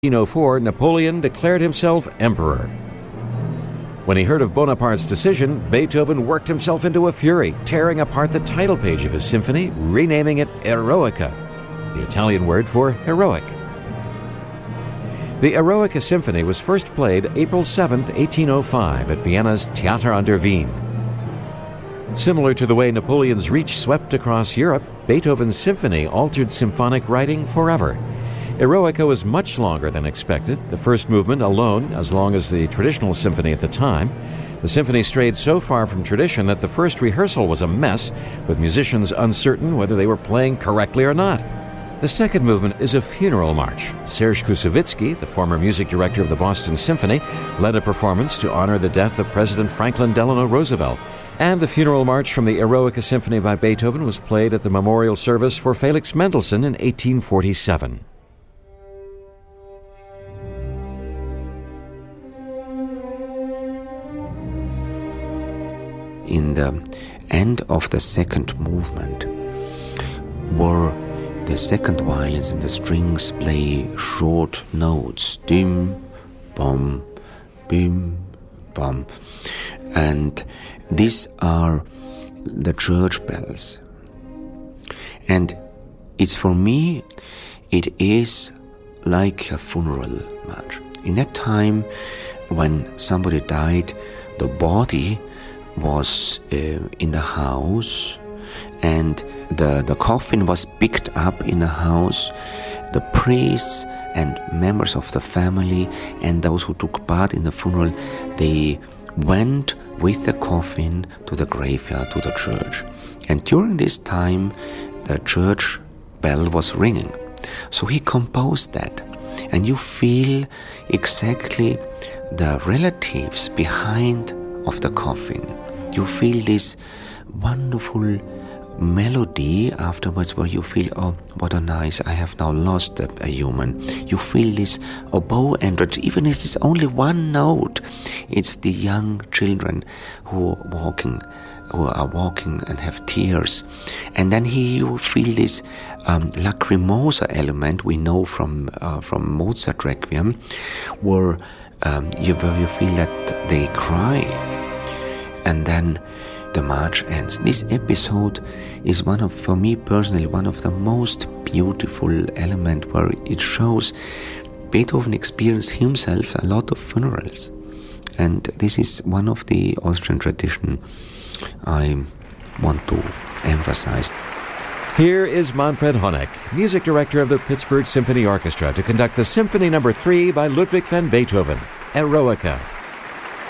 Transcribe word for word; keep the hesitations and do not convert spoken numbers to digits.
eighteen oh four, Napoleon declared himself emperor. When he heard of Bonaparte's decision, Beethoven worked himself into a fury, tearing apart the title page of his symphony, renaming it Eroica, the Italian word for heroic. The Eroica Symphony was first played April seventh, eighteen oh five at Vienna's Theater an der Wien. Similar to the way Napoleon's reach swept across Europe, Beethoven's symphony altered symphonic writing forever. Eroica was much longer than expected, the first movement alone as long as the traditional symphony at the time. The symphony strayed so far from tradition that the first rehearsal was a mess, with musicians uncertain whether they were playing correctly or not. The second movement is a funeral march. Serge Koussevitzky, the former music director of the Boston Symphony, led a performance to honor the death of President Franklin Delano Roosevelt. And the funeral march from the Eroica Symphony by Beethoven was played at the memorial service for Felix Mendelssohn in eighteen forty-seven. In the end of the second movement, where the second violins and the strings play short notes, dim, bum, bim, bum, and these are the church bells. And it's for me, it is like a funeral march. In that time, when somebody died, the body was uh, in the house, and the, the coffin was picked up in the house. The priests and members of the family and those who took part in the funeral, they went with the coffin to the graveyard, to the church. And during this time, the church bell was ringing. So he composed that. And you feel exactly the relatives behind of the coffin. You feel this wonderful melody afterwards where you feel, oh, what a nice, I have now lost a, a human. You feel this oboe entrance, even if it's only one note. It's the young children who are walking, who are walking and have tears. And then here you feel this um, lacrimosa element we know from uh, from Mozart Requiem, where um, you, where you feel that they cry. And then the march ends. This episode is one of, for me personally, one of the most beautiful elements, where it shows Beethoven experienced himself a lot of funerals. And this is one of the Austrian tradition I want to emphasize. Here is Manfred Honeck, music director of the Pittsburgh Symphony Orchestra, to conduct the Symphony Number three by Ludwig van Beethoven, Eroica.